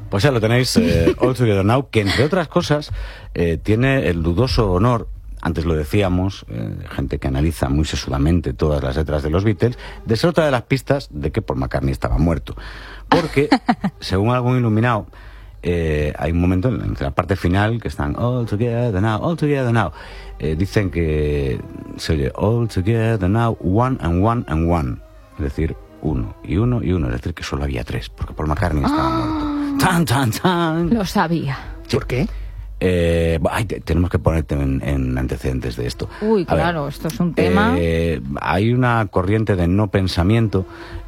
Pues ya lo tenéis, All Together Now, que entre otras cosas tiene el dudoso honor, antes lo decíamos, gente que analiza muy sesudamente todas las letras de los Beatles, de ser otra de las pistas de que Paul McCartney estaba muerto. Porque, según algún iluminado, hay un momento en la parte final que están All Together Now. Dicen que se oye All Together Now, one and one and one. Es decir, uno y uno y uno. Es decir, que solo había tres, porque Paul McCartney estaba muerto. ¡Tan, tan, tan! Lo sabía. Sí. ¿Por qué? Tenemos que ponerte en antecedentes de esto. Uy, claro, esto es un tema. Hay una corriente de no pensamiento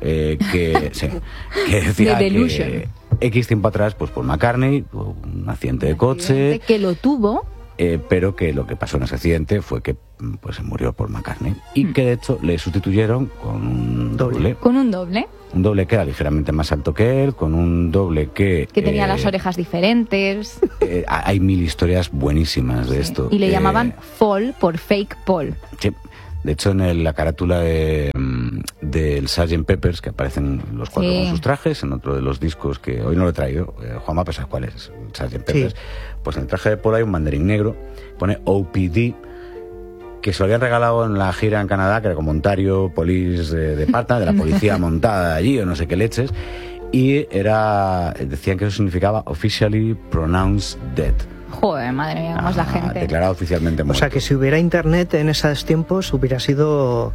que decía que X tiempo atrás, pues Paul McCartney tuvo un accidente de coche. Que lo tuvo. Pero que lo que pasó en ese accidente fue que pues se murió Paul McCartney y que de hecho le sustituyeron con un doble. Con un doble. Un doble que era ligeramente más alto que él, con un doble que tenía las orejas diferentes. Hay mil historias buenísimas de esto. Y le llamaban Fall por Fake Paul. Sí. De hecho, en la carátula del Sgt. Peppers, que aparecen los cuatro con sus trajes, en otro de los discos que hoy no lo he traído, Juanma, ¿sabes cuál es? Sgt. Peppers. Pues en el traje de Paul hay un banderín negro, pone OPD, que se lo habían regalado en la gira en Canadá, que era como Ontario Police Department, de la policía montada allí, o no sé qué leches, y decían que eso significaba Officially Pronounced Dead. Joder, madre mía, cómo es la gente. Declarado oficialmente muerto. O sea, que si hubiera internet en esos tiempos hubiera sido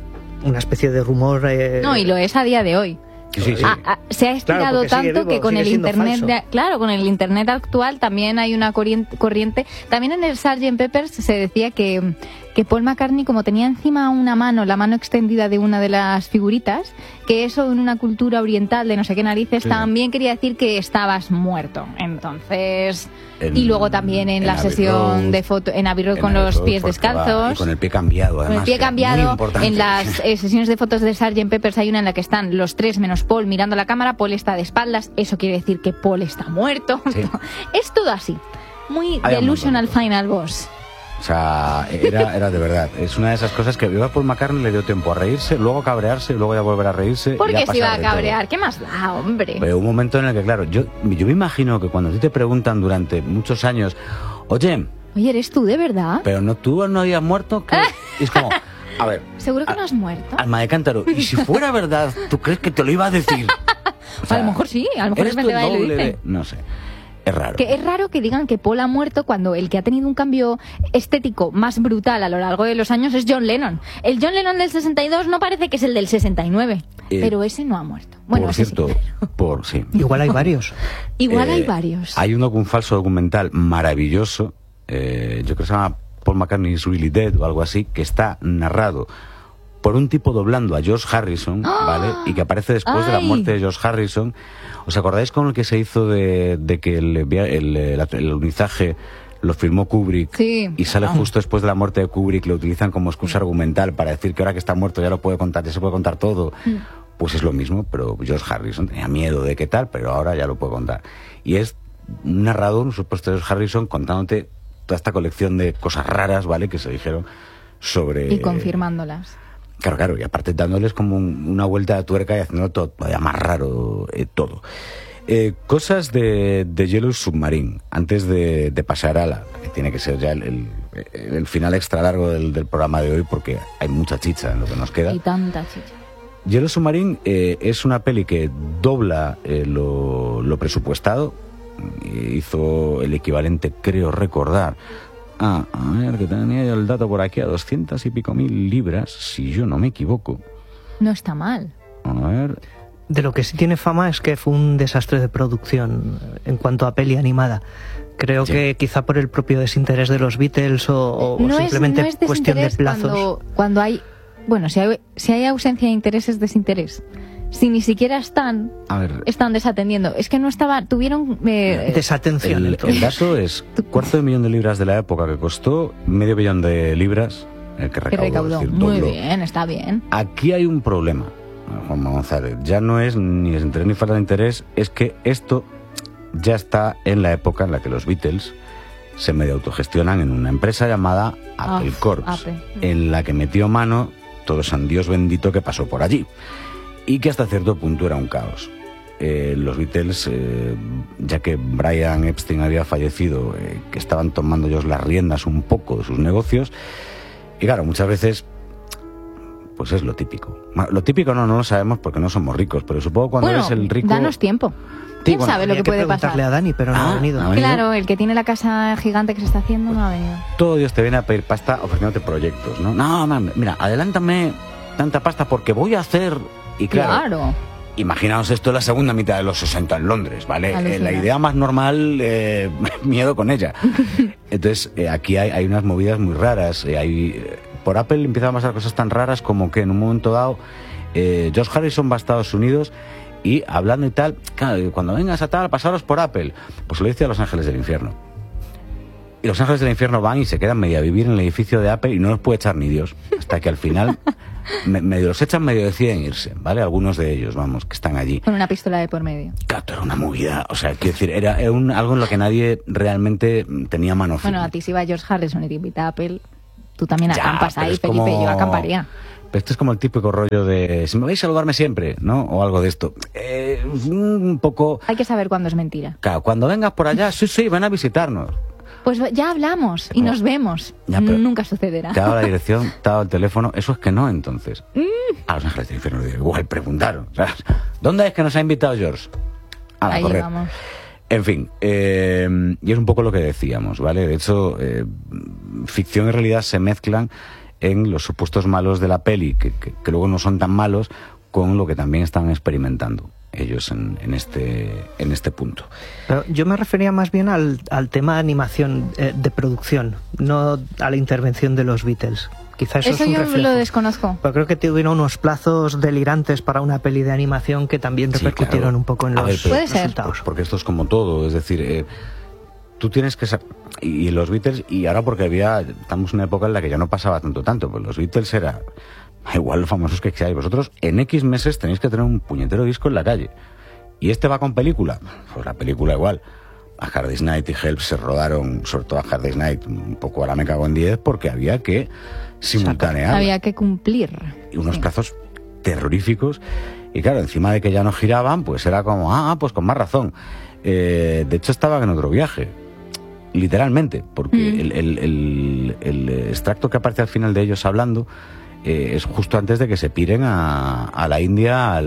una especie de rumor... No, y lo es a día de hoy. Sí. Se ha estirado tanto que con el internet con el internet actual también hay una corriente. También en el Sgt. Peppers se decía que Paul McCartney, como tenía encima una mano, la mano extendida de una de las figuritas, que eso en una cultura oriental de no sé qué narices también quería decir que estabas muerto. Entonces, y luego también en la sesión de foto en Abbey Road con los pies descalzos, y con el pie cambiado, además. Con el pie cambiado. En las sesiones de fotos de Sgt. Peppers hay una en la que están los tres menos Paul mirando la cámara. Paul está de espaldas, eso quiere decir que Paul está muerto. Sí. Es todo así, muy delusional final boss. O sea, era de verdad. Es una de esas cosas que a Paul McCartney le dio tiempo a reírse, luego a cabrearse, luego a volver a reírse. ¿Por qué se iba a cabrear? ¿Qué más da, hombre? Pero un momento en el que, claro, yo me imagino que cuando a ti te preguntan durante muchos años, oye, ¿eres tú de verdad? Pero tú no habías muerto. Y es como, a ver. ¿Seguro que no has muerto? Alma de cántaro. Y si fuera verdad, ¿tú crees que te lo iba a decir? O sea, a lo mejor sí, a lo mejor es verdad y lo dice. No sé. Es raro. Que es raro que digan que Paul ha muerto cuando el que ha tenido un cambio estético más brutal a lo largo de los años es John Lennon. El John Lennon del 62 no parece que es el del 69, pero ese no ha muerto. Bueno, por cierto, sí. Igual hay varios. Hay varios. Hay un falso documental maravilloso, yo creo que se llama Paul McCartney is Really Dead o algo así, que está narrado por un tipo doblando a George Harrison, ¿vale? Y que aparece después de la muerte de George Harrison. ¿Os acordáis con el que se hizo de que el alunizaje lo firmó Kubrick? Sí. Y sale justo después de la muerte de Kubrick, lo utilizan como excusa argumental para decir que ahora que está muerto ya lo puede contar, ya se puede contar todo. Pues es lo mismo, pero George Harrison tenía miedo de qué tal, pero ahora ya lo puede contar. Y es un narrador, un supuesto George Harrison, contándote toda esta colección de cosas raras, ¿vale?, que se dijeron sobre... Y confirmándolas. Claro, y aparte dándoles como una vuelta de tuerca y haciendo todo todavía más raro todo. Cosas de Yellow Submarine, antes de pasar a la que tiene que ser ya el final extra largo del programa de hoy, porque hay mucha chicha en lo que nos queda. Y tanta chicha. Yellow Submarine es una peli que dobla lo presupuestado. Hizo el equivalente, creo recordar, a ver, que tenía yo el dato por aquí, a 200 y pico mil libras, si yo no me equivoco. No está mal. A ver... De lo que sí tiene fama es que fue un desastre de producción en cuanto a peli animada. Creo que quizá por el propio desinterés de los Beatles o simplemente no es cuestión de plazos. Cuando hay... Bueno, si hay ausencia de interés es desinterés. Si ni siquiera están desatendiendo. Es que no estaba... Tuvieron... desatención. El dato es $250,000 de la época que costó, $500 million de libras el que recaudó. Es decir, muy bien, está bien. Aquí hay un problema, Juan González. Ya no es ni desinterés ni falta de interés, es que esto ya está en la época en la que los Beatles se medio autogestionan en una empresa llamada Apple Corps, en la que metió mano todo San Dios bendito que pasó por allí. Y que hasta cierto punto era un caos. los Beatles, ya que Brian Epstein había fallecido, que estaban tomando ellos las riendas un poco de sus negocios. Y claro, muchas veces, pues es lo típico. Lo típico no lo sabemos porque no somos ricos, pero supongo cuando eres el rico... danos tiempo. ¿Quién sabe lo que puede pasar? A Dani, pero no ha venido. Claro, el que tiene la casa gigante que se está haciendo no ha venido. Todo Dios te viene a pedir pasta ofreciéndote proyectos, ¿no? No, mira, adelántame tanta pasta porque voy a hacer... Y claro. Imaginaos esto en la segunda mitad de los 60 en Londres, ¿vale? La idea más normal, miedo con ella. Entonces, aquí hay unas movidas muy raras. Por Apple empiezan a pasar cosas tan raras como que en un momento dado George Harrison va a Estados Unidos y hablando y tal, claro, cuando vengas a tal, pasaros por Apple. Pues lo dice a Los Ángeles del Infierno. Y Los Ángeles del Infierno van y se quedan medio a vivir en el edificio de Apple y no los puede echar ni Dios. Hasta que al final medio los echan, medio deciden irse, ¿vale? Algunos de ellos, vamos, que están allí. Con una pistola de por medio. Claro, era una movida. O sea, quiero decir, era algo en lo que nadie realmente tenía mano firme. Bueno, a ti si va George Harrison y te invita a Apple, tú también acampas ahí, Felipe, yo acamparía. Pero esto es como el típico rollo de si me vais a saludarme siempre, ¿no? O algo de esto. Un poco... Hay que saber cuándo es mentira. Claro, cuando vengas por allá, sí, ven a visitarnos. Pues ya hablamos y nos vemos. Ya, nunca sucederá. Te ha dado la dirección, te ha dado el teléfono. Eso es que no, entonces. A Los Ángeles del Infierno igual preguntaron. ¿Sabes? ¿Dónde es que nos ha invitado George? Ahí vamos. En fin, y es un poco lo que decíamos, ¿vale? De hecho, ficción y realidad se mezclan en los supuestos malos de la peli, que luego no son tan malos, con lo que también están experimentando ellos en este punto. Pero yo me refería más bien al tema de animación, de producción, no a la intervención de los Beatles. Quizás eso es un reflejo. Lo desconozco. Pero creo que tuvieron unos plazos delirantes para una peli de animación que también repercutieron un poco en los resultados. Porque esto es como todo, es decir, tú tienes que y los Beatles, y ahora porque estamos en una época en la que ya no pasaba tanto, pues los Beatles era igual los famosos que seáis vosotros, en X meses tenéis que tener un puñetero disco en la calle. ¿Y este va con película? Pues la película igual. A Hard Day's Night y Help se rodaron, sobre todo a Hard Day's Night, un poco a la me cago en 10, porque había que simultanear. Había que cumplir. Y unos plazos terroríficos. Y claro, encima de que ya no giraban, pues era como, pues con más razón. De hecho, estaban en otro viaje. Literalmente, porque el extracto que aparece al final de ellos hablando es justo antes de que se piren a la India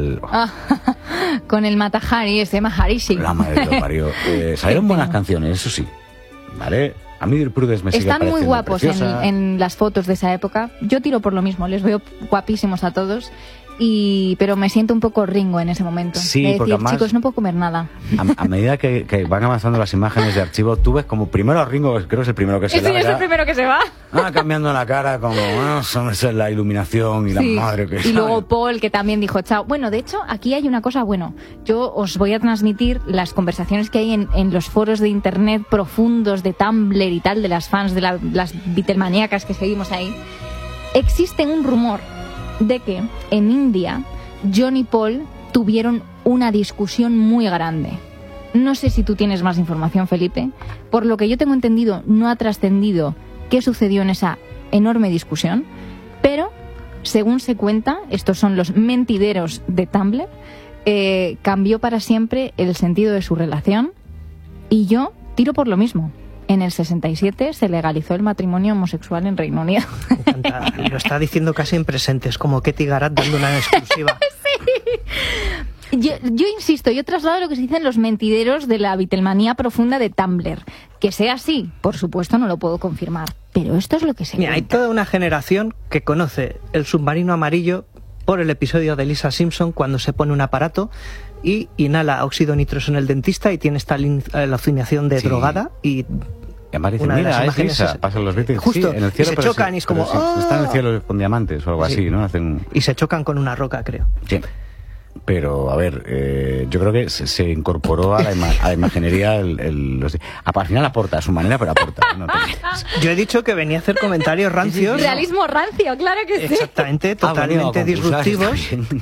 con el Matahari, ese Maharishi. La madre que lo parió. Salieron buenas canciones, eso sí, ¿vale? A mí Prudence me sigue Están muy guapos en las fotos de esa época. Yo tiro por lo mismo, les veo guapísimos a todos. Pero me siento un poco Ringo en ese momento. Sí, de decir, porque además, chicos, no puedo comer nada. A medida que van avanzando las imágenes de archivo, tú ves como primero a Ringo, creo que es el primero que se va. Es el primero que se va. Cambiando la cara, como, eso es la iluminación y la madre que... Y luego Paul, que también dijo, chao. Bueno, de hecho, aquí hay una cosa, yo os voy a transmitir las conversaciones que hay en los foros de internet profundos de Tumblr y tal, de las fans, de las Beatlemaníacas que seguimos ahí. Existe un rumor de que en India John y Paul tuvieron una discusión muy grande. No sé si tú tienes más información, Felipe. Por lo que yo tengo entendido, no ha trascendido qué sucedió en esa enorme discusión, pero según se cuenta, estos son los mentideros de Tumblr, cambió para siempre el sentido de su relación, y yo tiro por lo mismo. En el 67 se legalizó el matrimonio homosexual en Reino Unido. Me encanta. Lo está diciendo casi en presente, es como Ketty Garat dando una exclusiva. Sí. Yo insisto, yo traslado lo que se dicen los mentideros de la Beatlemanía profunda de Tumblr. Que sea así, por supuesto no lo puedo confirmar, pero esto es lo que se cuenta. Hay toda una generación que conoce el submarino amarillo por el episodio de Lisa Simpson, cuando se pone un aparato y inhala óxido nitroso en el dentista y tiene esta alucinación de drogada y... Aparece, mira, es Lisa, pasan los Beatles, justo, en el cielo, y se chocan y es como... Están en el cielo con diamantes o algo así, ¿no? Y se chocan con una roca, creo. Sí. Pero, a ver, yo creo que se incorporó a la imaginería al final aporta a su manera, pero aporta. No yo he dicho que venía a hacer comentarios rancios. Realismo rancio, claro que sí. Exactamente, totalmente disruptivos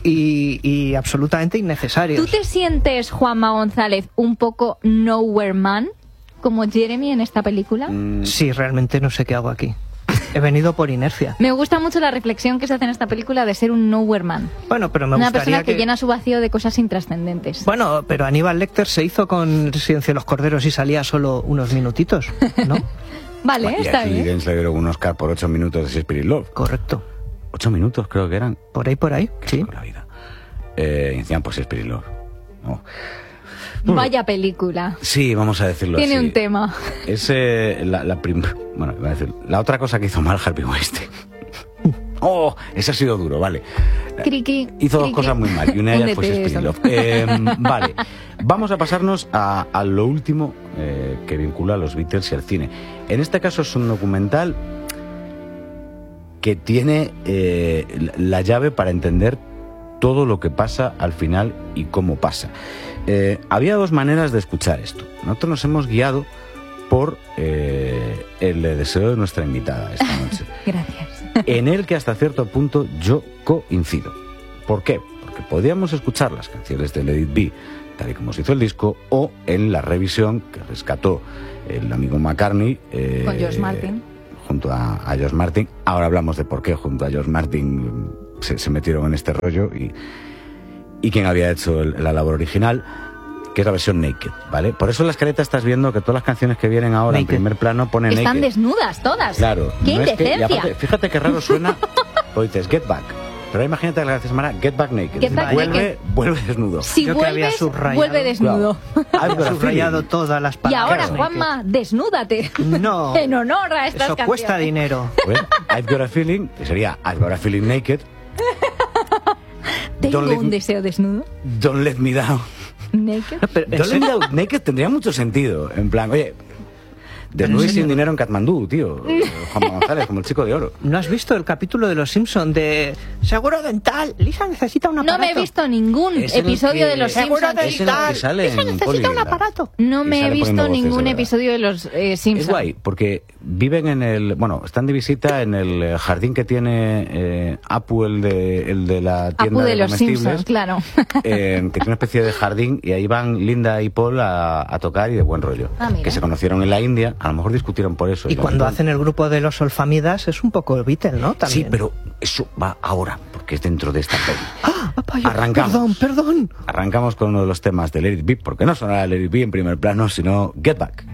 y absolutamente innecesarios. ¿Tú te sientes, Juanma González, un poco Nowhere Man, como Jeremy en esta película? Sí, realmente no sé qué hago aquí. He venido por inercia. Me gusta mucho la reflexión que se hace en esta película de ser un nowhere man. Bueno, pero me una gustaría persona que llena su vacío de cosas intrascendentes. Bueno, pero Aníbal Lecter se hizo con Silencio de los Corderos y salía solo unos minutitos, ¿no? Vale, y está aquí bien. Gaines le dieron un Oscar por 8 minutos de Spirit Love. Correcto. 8 minutos creo que eran. Por ahí, sí. La vida. Y decían, pues Spirit Love. Oh. Vaya película. Sí, vamos a decirlo Tiene así. un tema. Es bueno, iba a decir, la otra cosa que hizo mal Harvey Weinstein. Oh, ese ha sido duro, vale. Criqui, Hizo dos criqui. cosas muy mal y una de ellas fue Húndete, Spirit Love. Vale, vamos a pasarnos a lo último que vincula a los Beatles y al cine. En este caso es un documental que tiene la llave para entender todo lo que pasa al final y cómo pasa. Había dos maneras de escuchar esto. Nosotros nos hemos guiado por el deseo de nuestra invitada esta noche. Gracias. En el que hasta cierto punto yo coincido. ¿Por qué? Porque podíamos escuchar las canciones de Let It Be tal y como se hizo el disco, o en la revisión que rescató el amigo McCartney con George Martin, junto a George Martin. Ahora hablamos de por qué junto a George Martin se metieron en este rollo y quién había hecho la labor original, que es la versión Naked, ¿vale? Por eso en la escaleta estás viendo que todas las canciones que vienen ahora Naked en primer plano ponen están Naked. Desnudas todas. Claro. ¡Qué no indecencia! Es que, aparte, fíjate qué raro suena, pues dices Get Back, pero imagínate que la canción se llama Get Back Naked. Get Back Naked. Vuelve desnudo. Si yo vuelves, vuelve desnudo. Había subrayado todas las palabras. Y ahora, Juanma, desnúdate. No. En honor a estas Eso canciones. cuesta dinero. Pues, I've Got a Feeling, que sería I've Got a Feeling Naked. Tengo un deseo desnudo. Don't Let Me Down. Naked. No, pero, Don't Let Me Down Naked tendría mucho sentido. En plan, oye, desnudo y sin dinero en Katmandú, tío. Juan González, como el chico de oro. ¿No has visto el capítulo de Los Simpson de Seguro Dental? Lisa necesita un aparato. No me he visto ningún Es en el episodio que- de Los Seguro Simpsons. Es en el que sale Lisa en necesita un Polygram. aparato. No Y me he sale visto poniendo voces, ningún de verdad. episodio de Los Simpsons. Es guay, porque viven en el... Bueno, están de visita en el jardín que tiene Apu, el de la tienda Apu de Los comestibles, Simpsons, claro. que tiene una especie de jardín, y ahí van Linda y Paul a tocar y de buen rollo. Ah, mira. Que se conocieron en la India, a lo mejor discutieron por eso. Y cuando hacen el grupo de los Olfamidas es un poco Beatle, ¿no? También. Sí, pero eso va ahora, porque es dentro de esta peli. ¡Ah! Papá, Arrancamos. Perdón. Arrancamos con uno de los temas de Let It Be, porque no sonará Let It Be en primer plano, sino Get Back.